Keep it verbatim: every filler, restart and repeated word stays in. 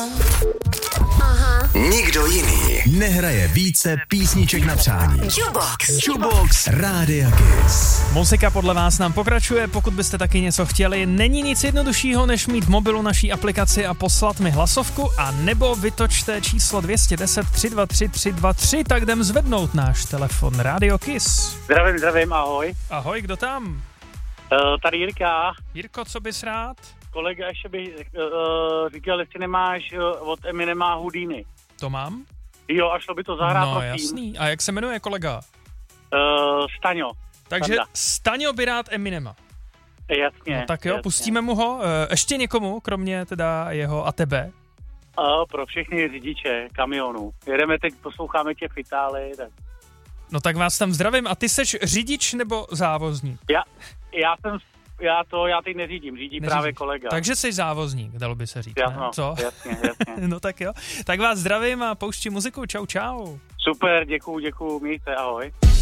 Aha. Nikdo jiný nehraje více písniček na přání. Jukebox. Jukebox Rádia Kiss. Muzika podle vás nám pokračuje, pokud byste taky něco chtěli. Není nic jednoduššího, než mít v mobilu naší aplikaci a poslat mi hlasovku, a nebo vytočte číslo dvě jedna deset, tři dva tři, tři dva tři, tak jdem zvednout náš telefon. Radio Kiss. Zdravím, zdravím, ahoj. Ahoj, kdo tam? Uh, tady Jirka. Jirko, co bys rád? Kolega ještě by uh, říkal, jestli nemáš uh, od Eminema Houdini. To mám? Jo, a šlo by to zahrát, No prosím. jasný. A jak se jmenuje kolega? Uh, Staňo. Takže Standa. Staňo by rád Eminema. Jasně. No tak jo, jasně. pustíme mu ho. E, ještě někomu, kromě teda jeho a tebe? Uh, pro všechny řidiče kamionů. Jedeme teď, posloucháme tě v Itálii. Tak. No tak vás tam zdravím. A ty seš řidič nebo závozník? Já, já jsem, já to, já teď neřídím, řídí Neřídíš. právě kolega. Takže jsi závozník, dalo by se říct, Já, ne? no, Co? jasně, jasně. No tak jo. Tak vás zdravím a pouštím muziku. Čau, čau. Super, děkuju, děkuju, mějte, ahoj.